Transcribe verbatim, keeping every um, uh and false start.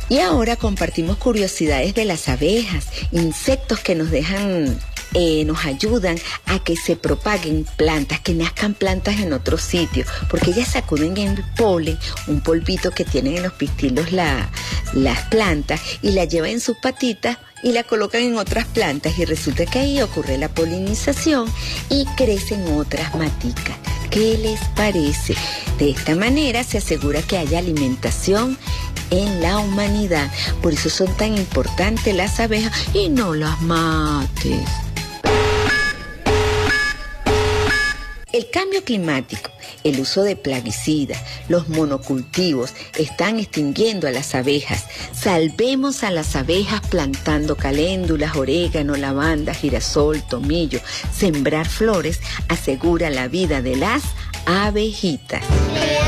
Y ahora compartimos curiosidades de las abejas, insectos que nos dejan, eh, nos ayudan a que se propaguen plantas, que nazcan plantas en otro sitio, porque ellas sacuden en el polen, un polvito que tienen en los pistilos la, las plantas, y la llevan en sus patitas y la colocan en otras plantas, y resulta que ahí ocurre la polinización y crecen otras maticas. ¿Qué les parece? De esta manera se asegura que haya alimentación en la humanidad. Por eso son tan importantes las abejas, y no las mates. El cambio climático, el uso de plaguicidas, los monocultivos están extinguiendo a las abejas. Salvemos a las abejas plantando caléndulas, orégano, lavanda, girasol, tomillo. Sembrar flores asegura la vida de las abejitas.